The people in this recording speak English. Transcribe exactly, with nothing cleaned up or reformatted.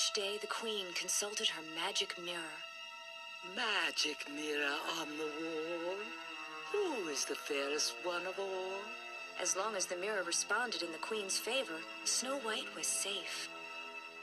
Each day the queen consulted her magic mirror. Magic mirror on the wall, who is the fairest one of all? As long as the mirror responded in the queen's favor, Snow White was safe.